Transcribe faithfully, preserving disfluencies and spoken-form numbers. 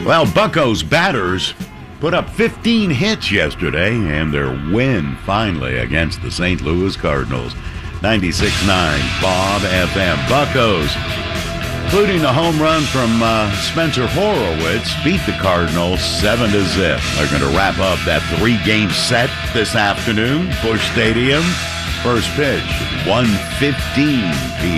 Well, Bucco's batters put up fifteen hits yesterday, and their win finally against the Saint Louis Cardinals. ninety-six point nine Bob F M. Buccos, including the home run from uh, Spencer Horowitz, beat the Cardinals seven to zip. They're going to wrap up that three-game set this afternoon, Busch Stadium. First pitch, one fifteen p m